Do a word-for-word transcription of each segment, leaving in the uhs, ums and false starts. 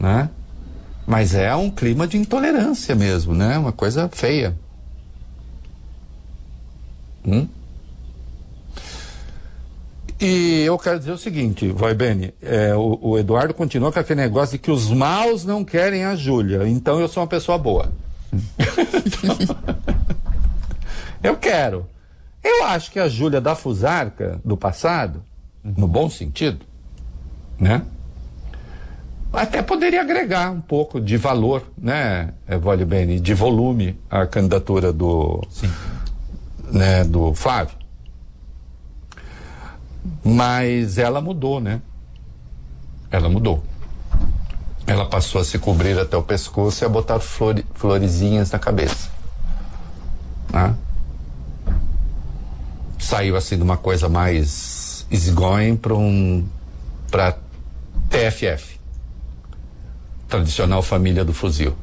né? Mas é um clima de intolerância mesmo, né? Uma coisa feia. Hum? E eu quero dizer o seguinte, vai Beni, é, o, o Eduardo continua com aquele negócio de que os maus não querem a Júlia, então eu sou uma pessoa boa. Então, eu quero. Eu acho que a Júlia da Fusarca do passado, no bom sentido, né? Até poderia agregar um pouco de valor, né, Vale Beni, de volume à candidatura do, Sim. né, do Flávio. Mas ela mudou, né? Ela mudou. Ela passou a se cobrir até o pescoço e a botar flore, florezinhas na cabeça. Né? Saiu assim de uma coisa mais easygoing para um para T F F, tradicional família do fuzil.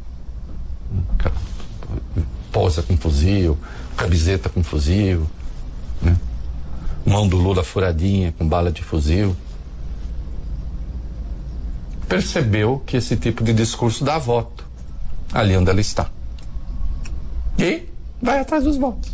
Pousa com fuzil, camiseta com fuzil, né? Mão do Lula furadinha com bala de fuzil. Percebeu que esse tipo de discurso dá voto ali onde ela está. E vai atrás dos votos.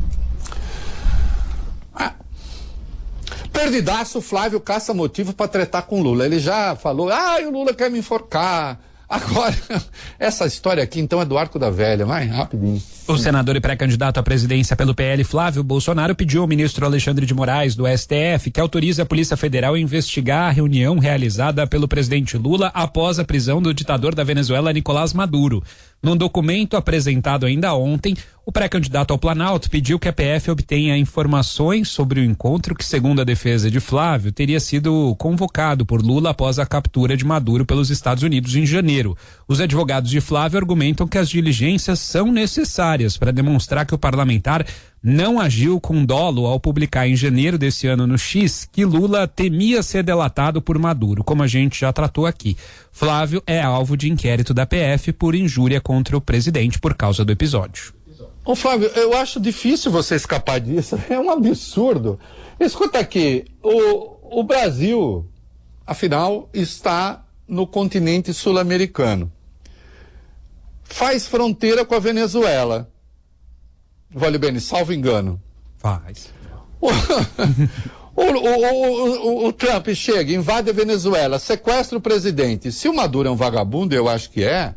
Ah. Perdidaço, Flávio caça motivo para tretar com Lula. Ele já falou, ah, o Lula quer me enforcar. Agora, essa história aqui então é do Arco da Velha, mais rapidinho. O senador e pré-candidato à presidência pelo P L, Flávio Bolsonaro, pediu ao ministro Alexandre de Moraes, do S T F, que autorize a Polícia Federal a investigar a reunião realizada pelo presidente Lula após a prisão do ditador da Venezuela, Nicolás Maduro. Num documento apresentado ainda ontem, o pré-candidato ao Planalto pediu que a P F obtenha informações sobre o encontro que, segundo a defesa de Flávio, teria sido convocado por Lula após a captura de Maduro pelos Estados Unidos em janeiro. Os advogados de Flávio argumentam que as diligências são necessárias para demonstrar que o parlamentar não agiu com dolo ao publicar em janeiro desse ano no X que Lula temia ser delatado por Maduro, como a gente já tratou aqui. Flávio é alvo de inquérito da P F por injúria contra o presidente por causa do episódio. Ô Flávio, eu acho difícil você escapar disso, é um absurdo. Escuta aqui, o, o Brasil, afinal, está no continente sul-americano. Faz fronteira com a Venezuela. Vale bem, salvo engano. Faz. O, o, o, o, o Trump chega, invade a Venezuela, sequestra o presidente. Se o Maduro é um vagabundo, eu acho que é,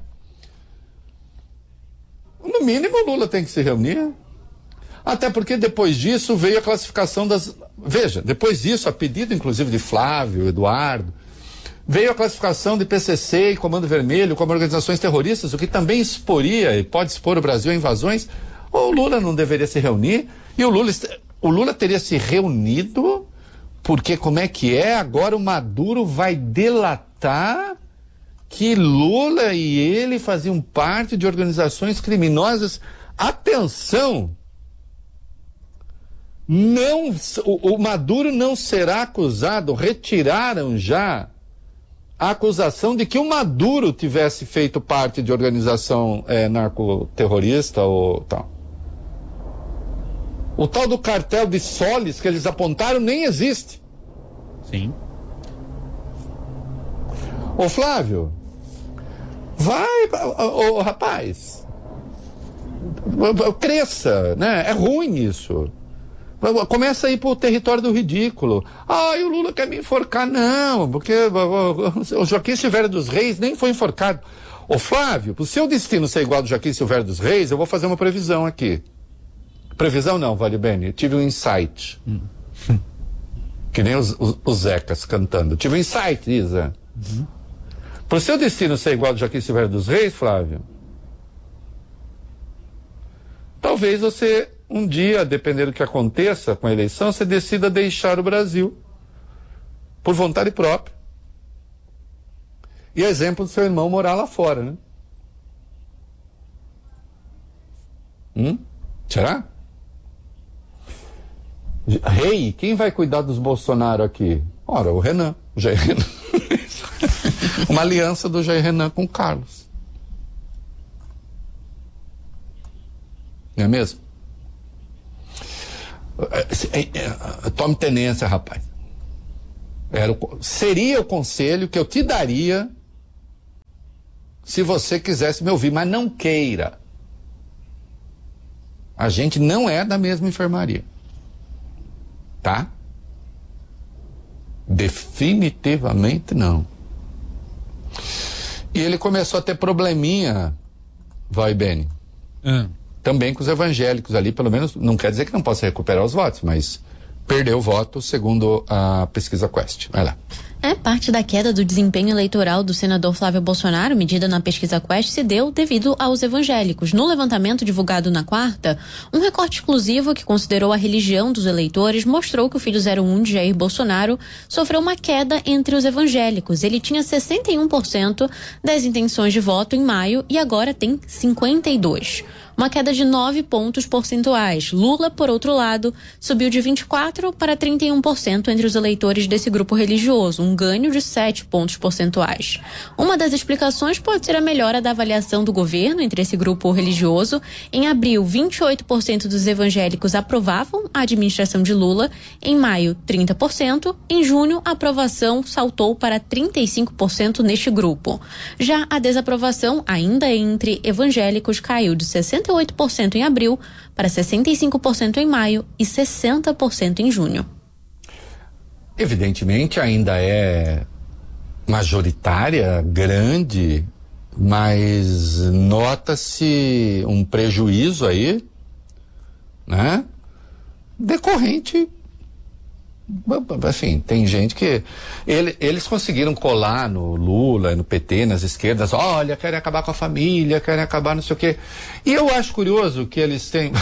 no mínimo o Lula tem que se reunir. Até porque depois disso veio a classificação das... Veja, depois disso, a pedido inclusive de Flávio, Eduardo, veio a classificação de P C C e Comando Vermelho como organizações terroristas, o que também exporia e pode expor o Brasil a invasões. O Lula não deveria se reunir, e o Lula, o Lula teria se reunido, porque como é que é? Agora o Maduro vai delatar que Lula e ele faziam parte de organizações criminosas. Atenção! Não, o, o Maduro não será acusado, retiraram já a acusação de que o Maduro tivesse feito parte de organização é, narcoterrorista ou tal. O tal do cartel de Solis que eles apontaram nem existe. Sim. Ô Flávio, vai, ô, ô rapaz, cresça, né? É ruim isso. Começa a ir pro território do ridículo. Ah, e o Lula quer me enforcar. Não, porque o Joaquim Silvério dos Reis nem foi enforcado. Ô Flávio, pro seu destino ser igual ao do Joaquim Silvério dos Reis, eu vou fazer uma previsão aqui. Previsão não, Vale Bene, eu tive um insight. Hum. Que nem os, os, os Zecas cantando. Tive um insight, Isa. Uhum. Pro seu destino ser igual ao do Joaquim Silvério dos Reis, Flávio, talvez você, um dia, dependendo do que aconteça com a eleição, você decida deixar o Brasil por vontade própria. E exemplo do seu irmão morar lá fora, né? Hum? Será? Rei, quem vai cuidar dos Bolsonaro aqui? Ora, o Renan, o Jair Renan. Uma aliança do Jair Renan com o Carlos. Não é mesmo? Tome tenência, rapaz. Era o, seria o conselho que eu te daria se você quisesse me ouvir, mas não queira. A gente não é da mesma enfermaria. Tá? Definitivamente não. E ele começou a ter probleminha, vai, Beni. Ah. Também com os evangélicos ali, pelo menos, não quer dizer que não possa recuperar os votos, mas perdeu o voto segundo a pesquisa Quest. Vai lá. É, parte da queda do desempenho eleitoral do senador Flávio Bolsonaro, medida na pesquisa Quest, se deu devido aos evangélicos. No levantamento divulgado na quarta, um recorte exclusivo que considerou a religião dos eleitores mostrou que o filho zero um de Jair Bolsonaro sofreu uma queda entre os evangélicos. Ele tinha sessenta e um por cento das intenções de voto em maio e agora tem cinquenta e dois por cento. Uma queda de nove pontos percentuais. Lula, por outro lado, subiu de vinte e quatro por cento para trinta e um por cento entre os eleitores desse grupo religioso, um ganho de sete pontos percentuais. Uma das explicações pode ser a melhora da avaliação do governo entre esse grupo religioso. Em abril, vinte e oito por cento dos evangélicos aprovavam a administração de Lula. Em maio, trinta por cento. Em junho, a aprovação saltou para trinta e cinco por cento neste grupo. Já a desaprovação, ainda entre evangélicos, caiu de sessenta e oito por cento em abril para sessenta e cinco por cento em maio e sessenta por cento em junho. Evidentemente ainda é majoritária, grande, mas nota-se um prejuízo aí, né? Decorrente, assim, tem gente que ele, eles conseguiram colar no Lula, no P T, nas esquerdas, olha, querem acabar com a família, querem acabar não sei o quê. E eu acho curioso que eles têm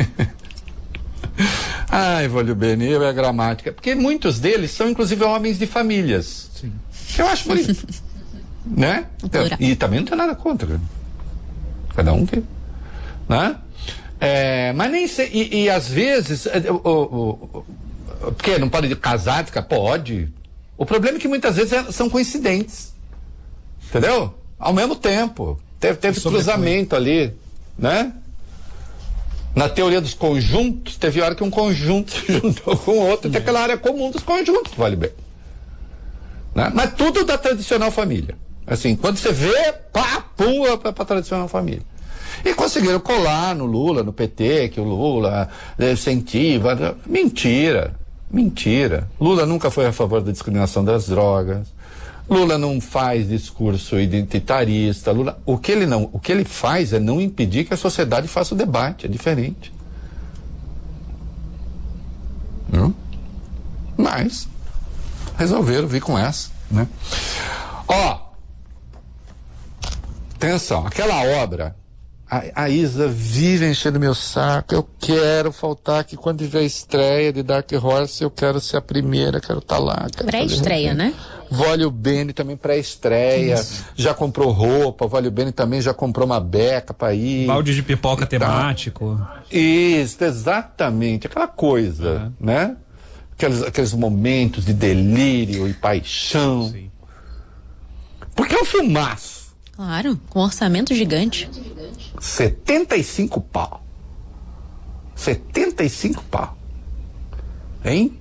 ai, Vólio Beni, é a gramática, porque muitos deles são inclusive homens de famílias. Sim. Eu acho bonito. Né? E também não tem nada contra. Cada um que, né? É, mas nem sei, e, e às vezes o, o, o porque não pode casar, fica, pode. O problema é que muitas vezes é, são coincidentes. Entendeu? Ao mesmo tempo. Teve, teve cruzamento ali, né? Na teoria dos conjuntos, teve hora que um conjunto se juntou com o outro, tem aquela área comum dos conjuntos, vale bem. Né? Mas tudo da tradicional família. Assim, quando você vê, pá, pula pra, pra tradicional família. E conseguiram colar no Lula, no P T, que o Lula incentiva. Mentira. Mentira. Lula nunca foi a favor da discriminação das drogas. Lula não faz discurso identitarista. Lula, o que ele não, o que ele faz é não impedir que a sociedade faça o debate. É diferente. Não? Mas resolveram vir com essa, né? Ó, atenção, aquela obra. A, a Isa vive enchendo meu saco. Eu quero faltar aqui quando tiver a estreia de Dark Horse. Eu quero ser a primeira, quero estar tá lá. Pré-estreia, né? Vólio Beni também pré-estreia. Já comprou roupa. Vólio Beni também já comprou uma beca pra ir. Balde de pipoca temático. Isso, exatamente. Aquela coisa, é. Né? Aqueles, aqueles momentos de delírio e paixão. Sim. Porque é um filmaço. Claro, com orçamento gigante. setenta e cinco pau. setenta e cinco pau. Hein?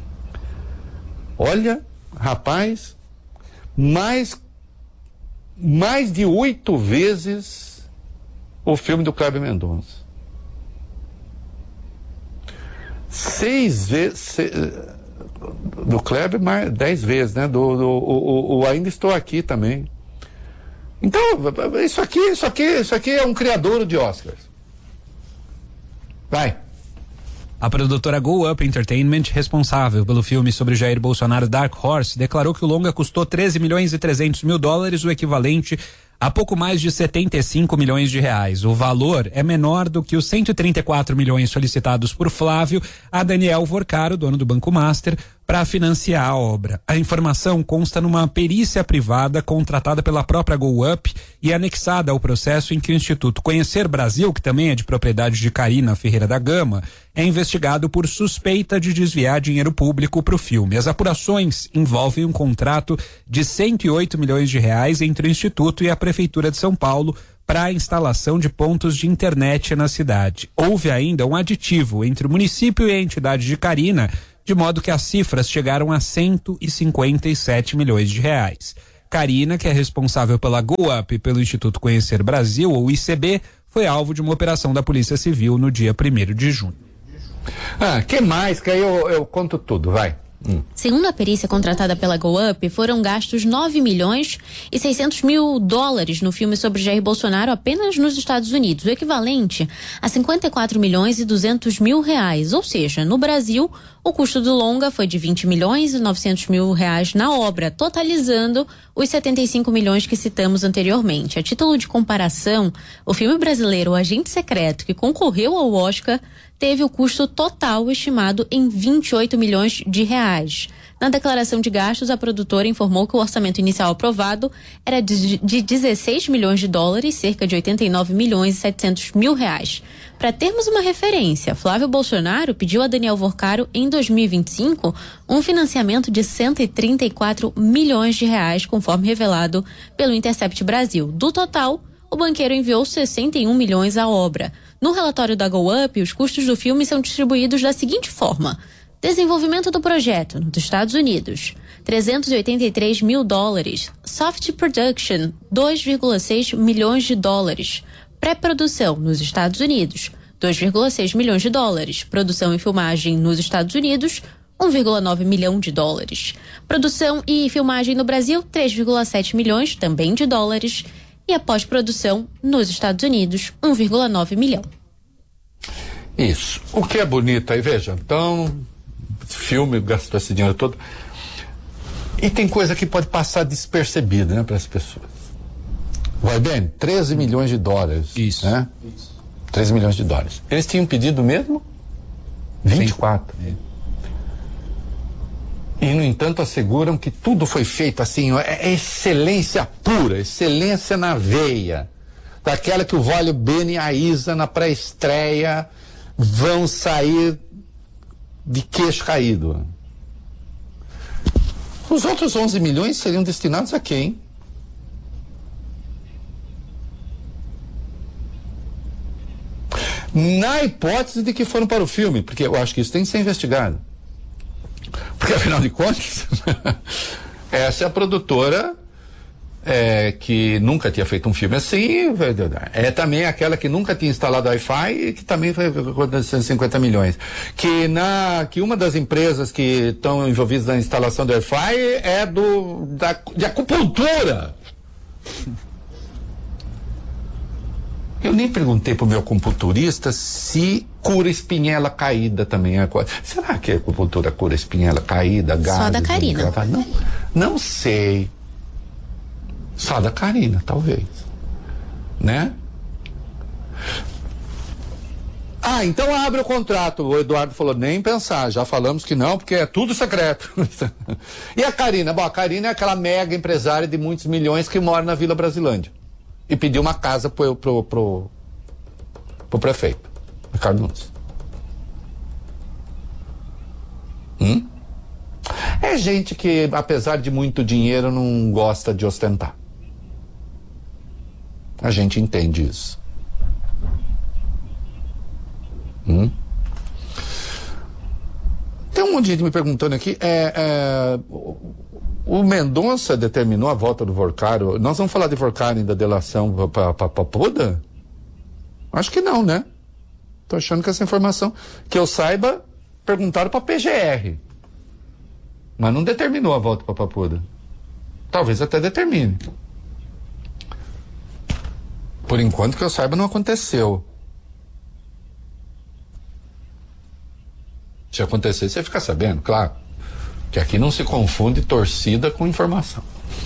Olha, rapaz, mais, mais de oito vezes o filme do Kleber Mendonça. Seis vezes. Se, do Kleber, mais dez vezes, né? Do, do, o, o, o Ainda Estou Aqui também. Então, isso aqui, isso aqui, isso aqui é um criador de Oscars. Vai. A produtora Go Up Entertainment, responsável pelo filme sobre Jair Bolsonaro Dark Horse, declarou que o longa custou treze milhões e trezentos mil dólares, o equivalente a pouco mais de setenta e cinco milhões de reais. O valor é menor do que os cento e trinta e quatro milhões solicitados por Flávio a Daniel Vorcaro, dono do Banco Master, para financiar a obra. A informação consta numa perícia privada contratada pela própria Go Up e anexada ao processo em que o Instituto Conhecer Brasil, que também é de propriedade de Karina Ferreira da Gama, é investigado por suspeita de desviar dinheiro público para o filme. As apurações envolvem um contrato de cento e oito milhões de reais entre o Instituto e a Prefeitura de São Paulo para a instalação de pontos de internet na cidade. Houve ainda um aditivo entre o município e a entidade de Karina, de modo que as cifras chegaram a cento e cinquenta e sete milhões de reais. Karina, que é responsável pela GoUp e pelo Instituto Conhecer Brasil, ou I C B, foi alvo de uma operação da Polícia Civil no dia primeiro de junho. Ah, que mais? Que aí eu, eu conto tudo, vai. Hum. Segundo a perícia contratada pela GoUp, foram gastos nove milhões e seiscentos mil dólares no filme sobre Jair Bolsonaro apenas nos Estados Unidos, o equivalente a cinquenta e quatro milhões e duzentos mil reais. Ou seja, no Brasil, o custo do longa foi de vinte milhões e novecentos mil reais na obra, totalizando os setenta e cinco milhões que citamos anteriormente. A título de comparação, o filme brasileiro O Agente Secreto, que concorreu ao Oscar, teve o custo total estimado em vinte e oito milhões de reais. Na declaração de gastos, a produtora informou que o orçamento inicial aprovado era de, de dezesseis milhões de dólares, cerca de oitenta e nove milhões e setecentos mil reais. Para termos uma referência, Flávio Bolsonaro pediu a Daniel Vorcaro, em dois mil e vinte e cinco, um financiamento de cento e trinta e quatro milhões de reais, conforme revelado pelo Intercept Brasil. Do total, o banqueiro enviou sessenta e um milhões à obra. No relatório da GoUp, os custos do filme são distribuídos da seguinte forma: desenvolvimento do projeto nos Estados Unidos, trezentos e oitenta e três mil dólares; soft production, dois vírgula seis milhões de dólares; pré-produção nos Estados Unidos, dois vírgula seis milhões de dólares; produção e filmagem nos Estados Unidos, um vírgula nove milhão de dólares; produção e filmagem no Brasil, três vírgula sete milhões, também de dólares; e a pós-produção nos Estados Unidos, um vírgula nove milhão. Isso. O que é bonito aí, veja, então, filme gastou esse dinheiro todo. E tem coisa que pode passar despercebida, né, para as pessoas. Vai bem, treze milhões de dólares. Isso. Né? Isso. treze milhões de dólares. Eles tinham pedido mesmo? vinte e quatro. Sim. E, no entanto, asseguram que tudo foi feito assim, é excelência pura, excelência na veia. Daquela que o Vólio Bene e a Isa, na pré-estreia, vão sair de queixo caído. Os outros onze milhões seriam destinados a quem? Na hipótese de que foram para o filme, porque eu acho que isso tem que ser investigado. Porque, afinal de contas, essa é a produtora é, que nunca tinha feito um filme assim, é também aquela que nunca tinha instalado Wi-Fi e que também foi com cento e cinquenta milhões. Que, na, que uma das empresas que estão envolvidas na instalação do Wi-Fi é do, da, de acupuntura. Eu nem perguntei pro meu acupunturista se cura espinhela caída também é coisa. Será que a acupuntura cura espinhela caída, gases? Só da Karina. Não, não sei. Só da Karina, talvez. Né? Ah, então abre o contrato. O Eduardo falou, nem pensar. Já falamos que não, porque é tudo secreto. E a Karina? Bom, a Karina é aquela mega empresária de muitos milhões que mora na Vila Brasilândia. E pediu uma casa pro, pro, pro, pro prefeito, Ricardo Nunes. Hum? É gente que, apesar de muito dinheiro, não gosta de ostentar. A gente entende isso. Hum? Tem um monte de gente me perguntando aqui, é... é o Mendonça determinou a volta do Vorcaro. Nós vamos falar de Vorcaro ainda, delação para Papuda? Acho que não, né? Tô achando que essa informação, que eu saiba, perguntaram para P G R. Mas não determinou a volta para Papuda. Talvez até determine. Por enquanto que eu saiba, não aconteceu. Se acontecer, você fica sabendo, claro. Que aqui não se confunde torcida com informação.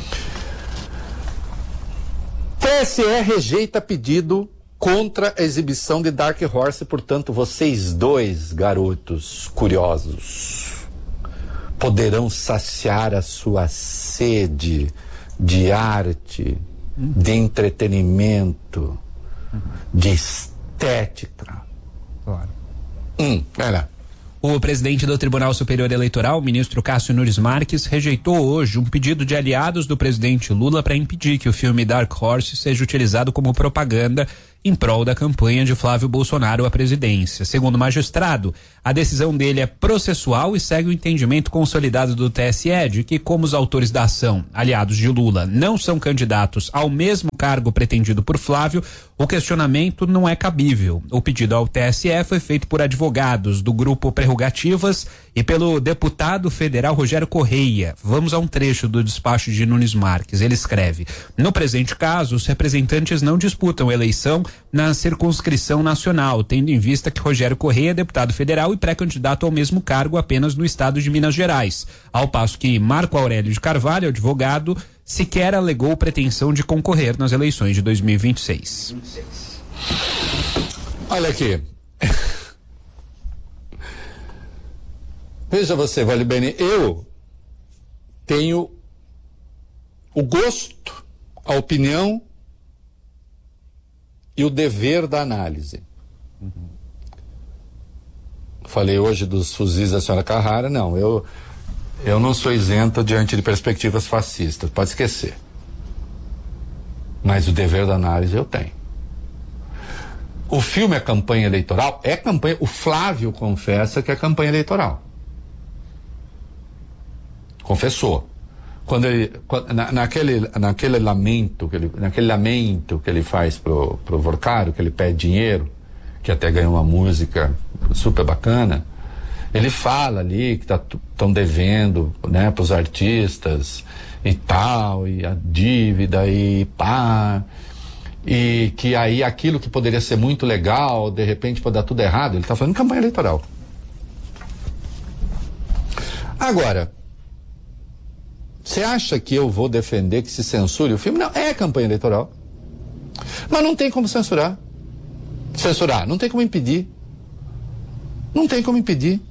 T S E rejeita pedido contra a exibição de Dark Horse, portanto, vocês dois, garotos curiosos, poderão saciar a sua sede de arte, de entretenimento, de estética. Claro. Hum, vai lá. O presidente do Tribunal Superior Eleitoral, o ministro Cássio Nunes Marques, rejeitou hoje um pedido de aliados do presidente Lula para impedir que o filme Dark Horse seja utilizado como propaganda em prol da campanha de Flávio Bolsonaro à presidência. Segundo o magistrado, a decisão dele é processual e segue o entendimento consolidado do T S E de que, como os autores da ação, aliados de Lula, não são candidatos ao mesmo cargo pretendido por Flávio, o questionamento não é cabível. O pedido ao T S E foi feito por advogados do grupo Prerrogativas e pelo deputado federal Rogério Correia. Vamos a um trecho do despacho de Nunes Marques. Ele escreve: no presente caso, os representantes não disputam eleição na circunscrição nacional, tendo em vista que Rogério Correia é deputado federal e pré-candidato ao mesmo cargo apenas no estado de Minas Gerais, ao passo que Marco Aurélio de Carvalho, advogado, sequer alegou pretensão de concorrer nas eleições de dois mil e vinte e seis. Olha aqui. Veja você, Vale Bene, eu tenho o gosto, a opinião e o dever da análise. Uhum. Falei hoje dos fuzis da senhora Carrara, não, eu, eu não sou isento diante de perspectivas fascistas, pode esquecer. Mas o dever da análise eu tenho. O filme é campanha eleitoral? É campanha, o Flávio confessa que é campanha eleitoral. Confessou. Quando ele, na, naquele, naquele lamento, que ele, naquele lamento que ele faz pro, pro Vorcaro, que ele pede dinheiro, que até ganhou uma música super bacana, ele fala ali que estão devendo, né, pros artistas e tal, e a dívida e pá, e que aí aquilo que poderia ser muito legal, de repente pode dar tudo errado. Ele está falando de campanha eleitoral. Agora, você acha que eu vou defender que se censure o filme? Não, é campanha eleitoral. Mas não tem como censurar. Censurar, não tem como impedir. Não tem como impedir.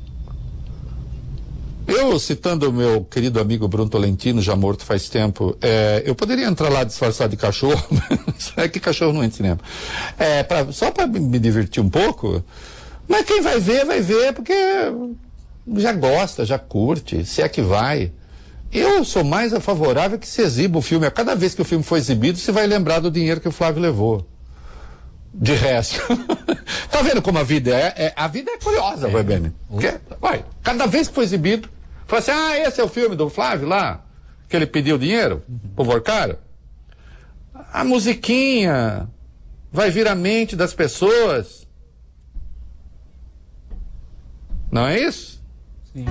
Eu, citando o meu querido amigo Bruno Tolentino, já morto faz tempo, é, eu poderia entrar lá disfarçado de cachorro, é que cachorro não entra no cinema. É, pra, só para me divertir um pouco, mas quem vai ver, vai ver, porque já gosta, já curte, se é que vai. Eu sou mais a favorável que se exiba o filme. Cada vez que o filme for exibido, você vai lembrar do dinheiro que o Flávio levou. De resto. Tá vendo como a vida é? é a vida é curiosa, vai bem. Vai, cada vez que for exibido, fala assim, ah, esse é o filme do Flávio lá, que ele pediu dinheiro pro Vorcaro. A musiquinha vai vir à mente das pessoas. Não é isso?